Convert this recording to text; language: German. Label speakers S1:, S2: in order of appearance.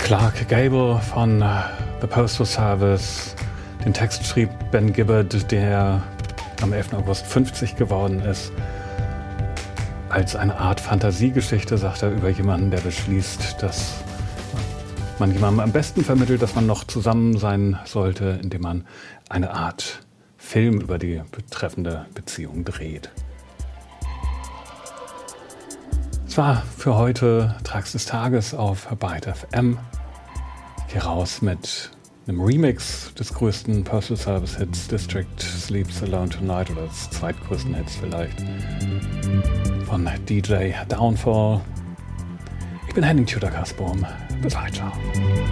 S1: Clark Gable von The Postal Service. Den Text schrieb Ben Gibbard, der am 11. August 50 geworden ist. Als eine Art Fantasiegeschichte sagt er über jemanden, der beschließt, dass man jemandem am besten vermittelt, dass man noch zusammen sein sollte, indem man eine Art Film über die betreffende Beziehung dreht. Es war für heute Tracks des Tages auf Byte FM. Hier raus mit einem Remix des größten Postal Service Hits, District Sleeps Alone Tonight, oder des zweitgrößten Hits vielleicht, von DJ Downfall. Ich bin Henning Tudor-Kasbohm. Bis bald, ciao.